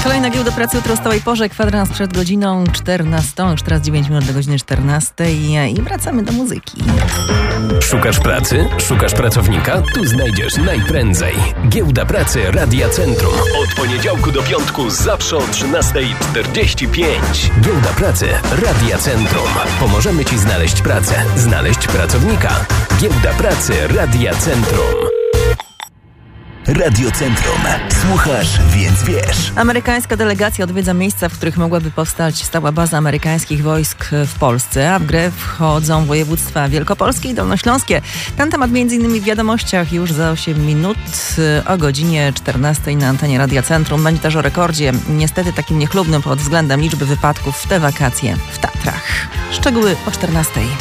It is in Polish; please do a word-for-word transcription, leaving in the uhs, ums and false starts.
Kolejna giełda pracy jutro o stałej porze, kwadrans przed godziną czternastą, już teraz dziewięć minut do godziny czternastej i wracamy do muzyki. Szukasz pracy? Szukasz pracownika? Tu znajdziesz najprędzej. Giełda pracy Radia Centrum. Od poniedziałku do piątku zawsze o trzynasta czterdzieści pięć. Giełda pracy Radia Centrum. Pomożemy Ci znaleźć pracę, znaleźć pracownika. Giełda pracy Radia Centrum. Radio Centrum. Słuchasz, więc wiesz. Amerykańska delegacja odwiedza miejsca, w których mogłaby powstać stała baza amerykańskich wojsk w Polsce, a w grę wchodzą województwa wielkopolskie i dolnośląskie. Ten temat między innymi w wiadomościach już za osiem minut o godzinie czternastej na antenie Radia Centrum. Będzie też o rekordzie, niestety takim niechlubnym pod względem liczby wypadków w te wakacje w Tatrach. Szczegóły o czternastej.